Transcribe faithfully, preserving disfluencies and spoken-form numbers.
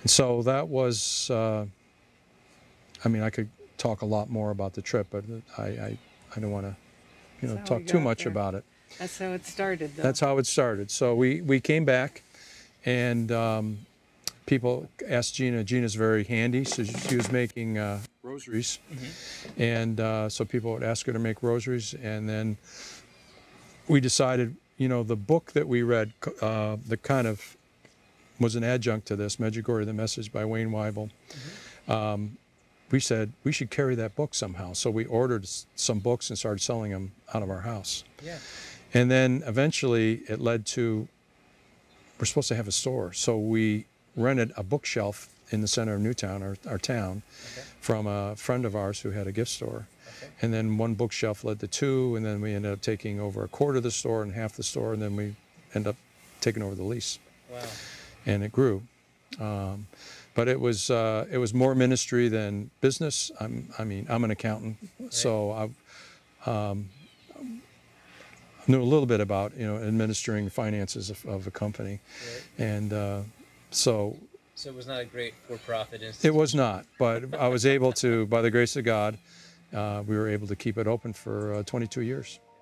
And so that was, uh, I mean, I could talk a lot more about the trip, but I, I, I don't want to, you know, That's how we talk too got much there. about it. That's how it started, though. That's how it started. So we, we came back, and um, people asked Gina. Gina's very handy, so she was making uh, rosaries, Mm-hmm. and uh, so people would ask her to make rosaries, and then we decided, you know, the book that we read, uh, the kind of was an adjunct to this, Medjugorje, the Message by Wayne Weibel. Mm-hmm. Um, we said we should carry that book somehow. So we ordered some books and started selling them out of our house. Yeah. And then eventually it led to, we're supposed to have a store. So we rented a bookshelf in the center of Newtown, our, our town, Okay. from a friend of ours who had a gift store. Okay. And then one bookshelf led to two, and then we ended up taking over a quarter of the store and half the store, and then we ended up taking over the lease. Wow. And it grew. Um, but it was uh, it was more ministry than business. I'm, I mean, I'm an accountant, Right. so I um, knew a little bit about, you know, administering finances of, of a company, Right. and uh, so So it was not a great for-profit institution. it was not. But I was able to, by the grace of God, uh, we were able to keep it open for uh, twenty-two years.